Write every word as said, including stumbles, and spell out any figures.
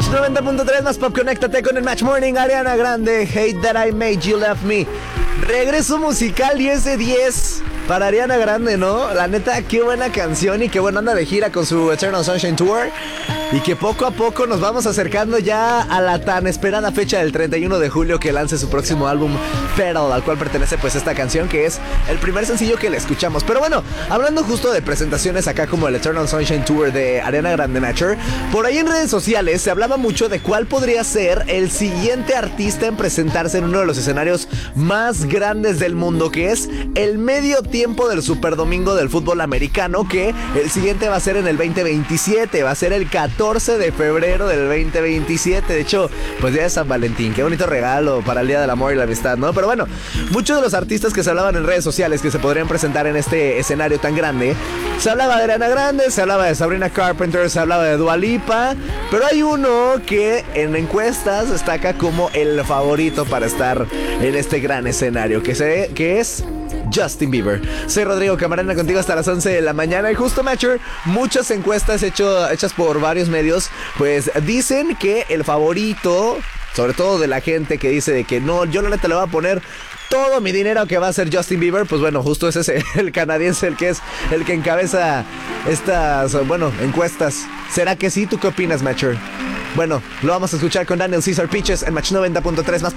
noventa punto tres más pop, conéctate con el Match Morning. Ariana Grande, Hate That I Made You Left Me. Regreso musical diez de diez para Ariana Grande, ¿no? La neta, qué buena canción y qué buena anda de gira con su Eternal Sunshine Tour. Y que poco a poco nos vamos acercando ya a la tan esperada fecha del treinta y uno de julio que lance su próximo álbum Feral, al cual pertenece pues esta canción, que es el primer sencillo que le escuchamos. Pero bueno, hablando justo de presentaciones acá como el Eternal Sunshine Tour de Ariana Grande Nature, por ahí en redes sociales se hablaba mucho de cuál podría ser el siguiente artista en presentarse en uno de los escenarios más grandes del mundo, que es el medio tiempo del Super Domingo del fútbol americano, que el siguiente va a ser en el veinte veintisiete, va a ser el catorce de febrero del veinte veintisiete. De hecho, pues ya es San Valentín, qué bonito regalo para el Día del Amor y la Amistad, ¿no? Pero bueno, muchos de los artistas que se hablaban en redes sociales que se podrían presentar en este escenario tan grande, se hablaba de Ariana Grande, se hablaba de Sabrina Carpenter, se hablaba de Dua Lipa, pero hay uno que en encuestas destaca como el favorito para estar en este gran escenario, que, se, que es Justin Bieber. Soy Rodrigo Camarena, contigo hasta las once de la mañana. Y justo, Matcher, muchas encuestas hecho, hechas por varios medios, pues dicen que el favorito, sobre todo de la gente que dice de que no, yo la neta le voy a poner todo mi dinero que va a ser Justin Bieber, pues bueno, justo ese es el canadiense el que es el que encabeza estas, bueno, encuestas. ¿Será que sí? ¿Tú qué opinas, Matcher? Bueno, lo vamos a escuchar con Daniel Caesar Peaches en Match noventa punto tres más